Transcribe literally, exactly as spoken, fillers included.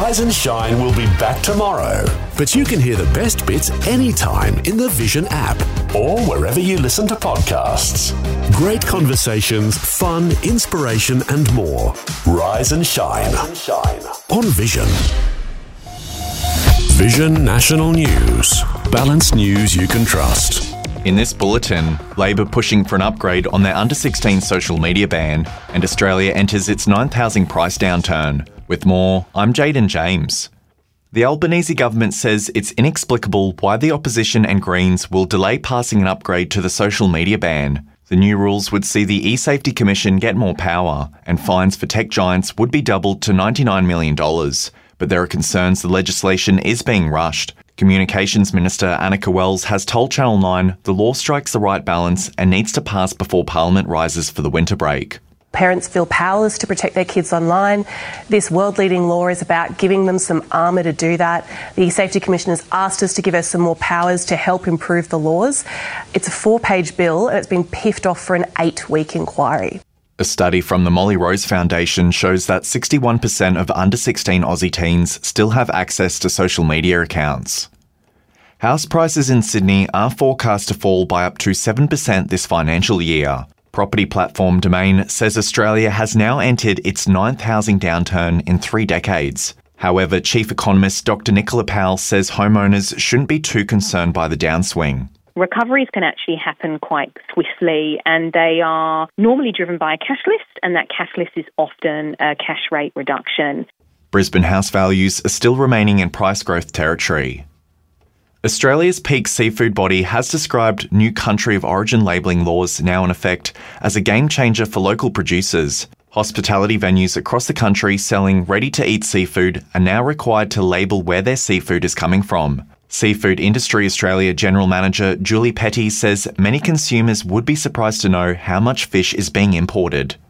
Rise and Shine will be back tomorrow. But you can hear the best bits anytime in the Vision app or wherever you listen to podcasts. Great conversations, fun, inspiration and more. Rise and Shine on Vision. Vision National News. Balanced news you can trust. In this bulletin, Labor pushing for an upgrade on their under sixteen social media ban, and Australia enters its ninth housing price downturn. With more, I'm Jaden James. The Albanese government says it's inexplicable why the opposition and Greens will delay passing an upgrade to the social media ban. The new rules would see the eSafety Commission get more power, and fines for tech giants would be doubled to ninety-nine million dollars. But there are concerns the legislation is being rushed. Communications Minister Annika Wells has told Channel nine the law strikes the right balance and needs to pass before Parliament rises for the winter break. Parents feel powerless to protect their kids online. This world-leading law is about giving them some armour to do that. The eSafety Commission has asked us to give us some more powers to help improve the laws. It's a four-page bill and it's been piffed off for an eight-week inquiry. A study from the Molly Rose Foundation shows that sixty-one percent of under sixteen Aussie teens still have access to social media accounts. House prices in Sydney are forecast to fall by up to seven percent this financial year. Property platform Domain says Australia has now entered its ninth housing downturn in three decades. However, Chief Economist Doctor Nicola Powell says homeowners shouldn't be too concerned by the downswing. Recoveries can actually happen quite swiftly, and they are normally driven by a cash list, and that cash list is often a cash rate reduction. Brisbane house values are still remaining in price growth territory. Australia's peak seafood body has described new country of origin labelling laws now in effect as a game changer for local producers. Hospitality venues across the country selling ready-to-eat seafood are now required to label where their seafood is coming from. Seafood Industry Australia General Manager Julie Petty says many consumers would be surprised to know how much fish is being imported.